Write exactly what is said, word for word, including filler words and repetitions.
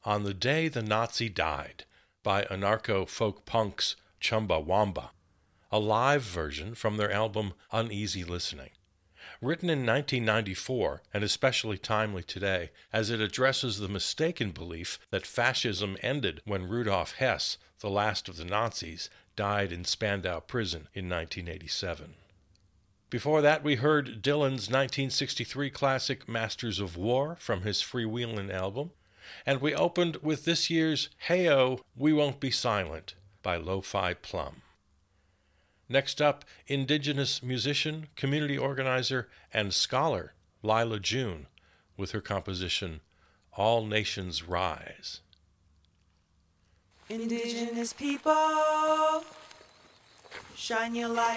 On the Day the Nazi Died by anarcho-folk punks Chumbawamba, a live version from their album Uneasy Listening. Written in nineteen ninety-four, and especially timely today, as it addresses the mistaken belief that fascism ended when Rudolf Hess, the last of the Nazis, died in Spandau Prison in nineteen eighty-seven. Before that, we heard Dylan's nineteen sixty-three classic Masters of War from his Freewheelin' album, and we opened with this year's Hey-O, We Won't Be Silent by Lo-Fi Plum. Next up, Indigenous musician, community organizer, and scholar Lila June with her composition All Nations Rise. Indigenous people, shine your light.